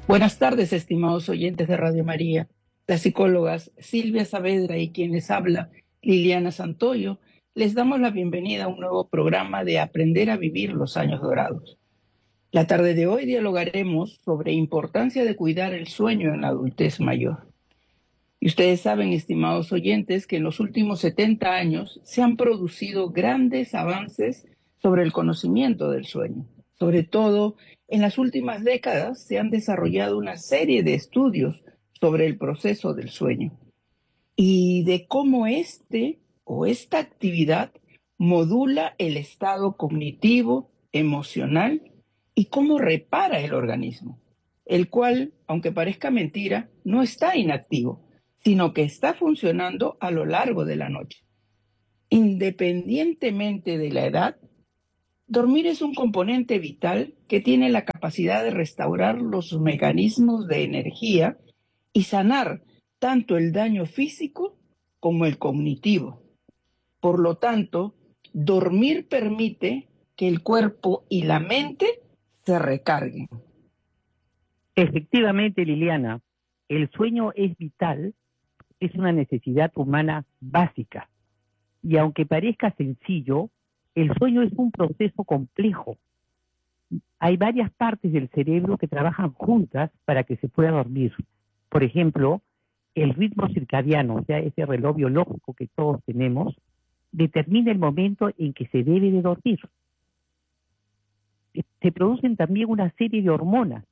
Buenas tardes, estimados oyentes de Radio María. Las psicólogas Silvia Saavedra y quien les habla, Liliana Santoyo, les damos la bienvenida a un nuevo programa de Aprender a vivir los años dorados. La tarde de hoy dialogaremos sobre importancia de cuidar el sueño en la adultez mayor. Y ustedes saben, estimados oyentes, que en los últimos 70 años se han producido grandes avances sobre el conocimiento del sueño. Sobre todo, en las últimas décadas se han desarrollado una serie de estudios sobre el proceso del sueño y de cómo esta actividad modula el estado cognitivo, emocional y cómo repara el organismo, el cual, aunque parezca mentira, no está inactivo, sino que está funcionando a lo largo de la noche. Independientemente de la edad, dormir es un componente vital que tiene la capacidad de restaurar los mecanismos de energía y sanar tanto el daño físico como el cognitivo. Por lo tanto, dormir permite que el cuerpo y la mente se recarguen. Efectivamente, Liliana, el sueño es vital, es una necesidad humana básica. Y aunque parezca sencillo, el sueño es un proceso complejo. Hay varias partes del cerebro que trabajan juntas para que se pueda dormir. Por ejemplo, el ritmo circadiano, o sea, ese reloj biológico que todos tenemos, determina el momento en que se debe de dormir. Se producen también una serie de hormonas